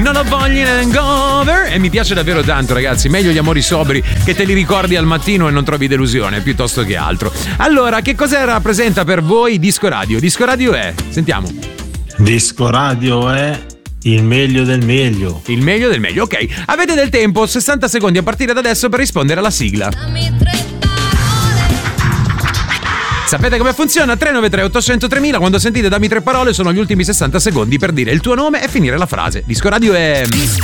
Non ho voglia in hangover. E mi piace davvero tanto, ragazzi. Meglio gli amori sobri che te li ricordi al mattino e non trovi delusione piuttosto che altro. Allora, che cosa rappresenta per voi Disco Radio? Disco Radio è, sentiamo. Disco Radio è il meglio del meglio. Il meglio del meglio, ok. Avete del tempo, 60 secondi a partire da adesso per rispondere alla sigla. Sapete come funziona? 393 800 3000. Quando sentite dammi 3 parole sono gli ultimi 60 secondi per dire il tuo nome e finire la frase. Disco Radio è...